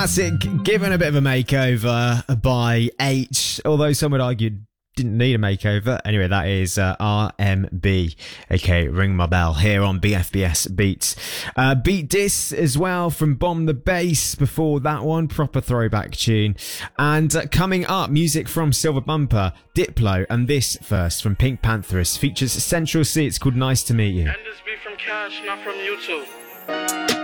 Classic, given a bit of a makeover by H, although some would argue didn't need a makeover. Anyway, that is RMB, aka Ring My Bell, here on BFBS Beats. Beat Dis as well from Bomb the Bass before that one, proper throwback tune. And coming up, music from Silver Bumper, Diplo, and this first from Pink Pantheress features Central C. It's called Nice to Meet You. And this be from Cash, not from YouTube.